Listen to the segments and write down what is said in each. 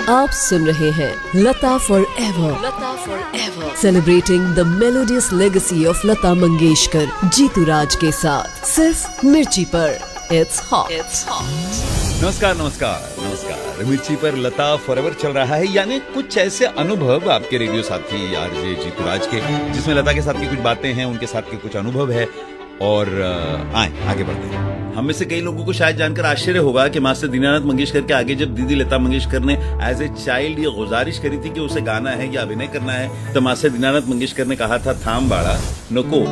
आप सुन रहे हैं लता for ever, Lata for ever, celebrating the melodious legacy of Lata Mangeshkar, Jitu राज के साथ, सिर्फ मिर्ची पर। It's hot, it's hot. नमस्कार नमस्कार नमस्कार। मिर्ची पर लता फॉरएवर चल रहा है, यानी कुछ ऐसे अनुभव आपके रेडियो साथी आरजे जीतू राज के, जिसमें लता के साथ की कुछ बातें हैं, उनके साथ के कुछ अनुभव है। और आगे बढ़ते हैं। हम में से कई लोगों को शायद जानकर आश्चर्य होगा कि मास्टर दीनानाथ मंगेशकर के आगे जब दीदी लता मंगेशकर ने एज ए चाइल्ड ये गुजारिश करी थी कि उसे गाना है या अभिनय करना है, तो मास्टर दीनानाथ मंगेशकर ने कहा था थाम बाड़ा नको।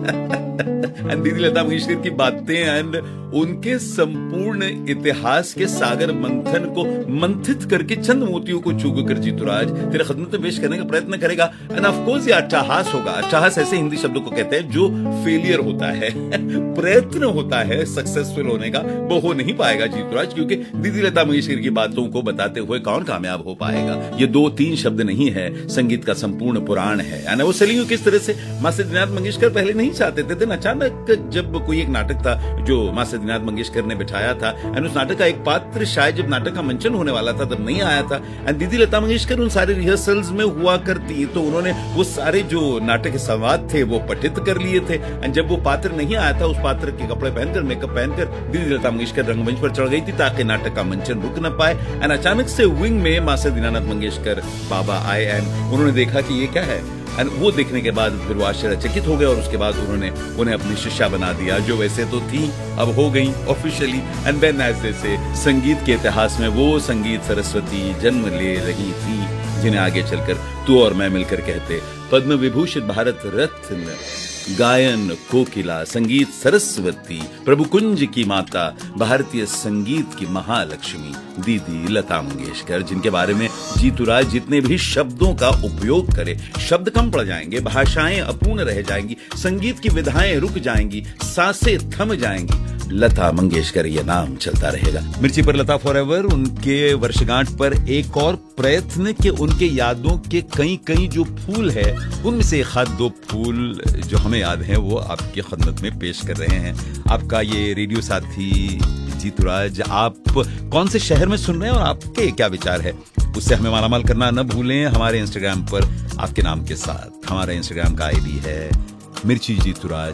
दीदी लता मंगेशकर की बातें एंड उनके संपूर्ण इतिहास के सागर मंथन को मंथित करके चंद मोतियों को चूक कर जीतू राज तेरे खिदमत में पेश करने का प्रयत्न करेगा। एंड ऑफ कोर्स ये अट्टहास होगा। अट्टहास ऐसे हिंदी शब्दों को कहते हैं जो फेलियर होता है, प्रयत्न होता है सक्सेसफुल होने का, वो हो नहीं पाएगा जीतू राज, क्योंकि दीदी लता मंगेशकर की बातों को बताते हुए कौन कामयाब हो पाएगा। ये 2-3 शब्द नहीं है, संगीत का संपूर्ण पुराण है। यानी वो चलिए किस तरह से मास्टर दीनानाथ मंगेशकर पहले नहीं चाहते थे, दिन अचानक जब कोई एक नाटक था जो मास्टर दीनानाथ मंगेशकर ने बिठाया था, एंड उस नाटक का एक पात्र शायद जब नाटक का मंचन होने वाला था तब नहीं आया था, एंड दीदी लता मंगेशकर उन सारे रिहर्सल्स में हुआ करती, तो उन्होंने वो सारे जो नाटक के संवाद थे वो पठित कर लिए थे। एंड जब वो पात्र नहीं आया था, उस पात्र के कपड़े पहनकर, मेकअप पहनकर दीदी लता मंगेशकर रंगमंच पर चढ़ गई थी ताकि नाटक का मंचन रुक न पाए। एंड अचानक से विंग में मास्टर दीनानाथ मंगेशकर बाबा आए एंड उन्होंने देखा कि ये क्या है, एंड वो देखने के बाद फिर वो आश्चर्यचकित हो गए और उसके बाद उन्होंने उन्हें अपनी शिष्या बना दिया, जो वैसे तो थी अब हो गई officially. And then as they से संगीत के इतिहास में वो संगीत सरस्वती जन्म ले रही थी जिन्हें आगे चलकर तू और मैं मिलकर कहते पद्म विभूषित भारत रत्न, गायन कोकिला, संगीत सरस्वती, प्रभु कुंज की माता, भारतीय संगीत की महालक्ष्मी दीदी लता मंगेशकर, जिनके बारे में जीतू राज जितने भी शब्दों का उपयोग करे, शब्द कम पड़ जाएंगे, भाषाएं अपूर्ण रह जाएंगी, संगीत की विधाएं रुक जाएंगी, सांसें थम जाएंगी, लता मंगेशकर ये नाम चलता रहेगा। मिर्ची पर लता फॉरएवर उनके वर्षगांठ पर एक और प्रयत्न के उनके यादों के कई जो फूल है, उनमें से 1-2 फूल जो हमें याद हैं वो आपकी खिदमत में पेश कर रहे हैं। आपका ये रेडियो साथी जीतू राज, आप कौन से शहर में सुन रहे हैं और आपके क्या विचार है, उससे हमें मालामाल करना न भूलें हमारे इंस्टाग्राम पर आपके नाम के साथ। हमारा इंस्टाग्राम का आईडी है मिर्ची जीतू राज,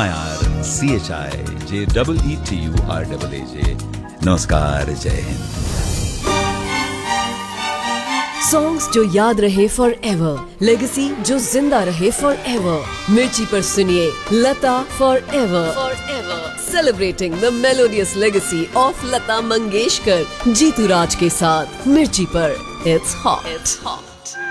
MIRCHIJEETURAAJ। नमस्कार, जय हिंद। सॉन्ग्स जो याद रहे फॉर एवर, लेगेसी जो जिंदा रहे फॉर एवर। मिर्ची पर सुनिए लता for ever, celebrating the melodious legacy of Lata Mangeshkar, Jitu राज के साथ, मिर्ची पर। It's hot, it's hot.